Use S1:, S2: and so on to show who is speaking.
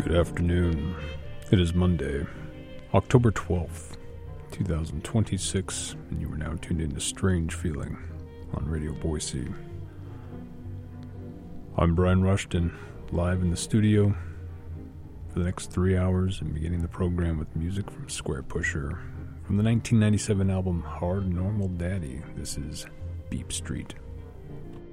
S1: Good afternoon. It is Monday, October 12th, 2026, and you are now tuned in to Strange Feeling on Radio Boise. I'm Brian Rushton, live in the studio for the next 3 hours and beginning the program with music from Squarepusher. From the 1997 album Hard Normal Daddy, this is Beep Street.